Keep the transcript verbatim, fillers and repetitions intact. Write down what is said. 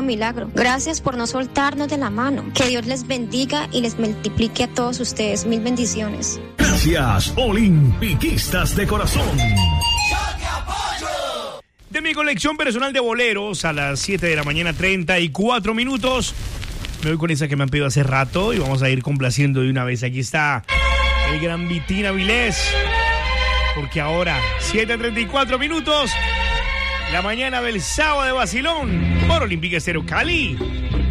milagro. Gracias por no soltarnos de la mano. Que Dios les bendiga y les multiplique a todos ustedes. Mil bendiciones. Gracias, Olimpiquistas de corazón. De mi colección personal de boleros a las siete de la mañana, treinta y cuatro minutos. Me voy con esa que me han pedido hace rato y vamos a ir complaciendo de una vez. Aquí está el gran Vitín Avilés. Porque ahora, siete treinta y cuatro minutos, la mañana del sábado de vacilón por Olímpica Estéreo Cali.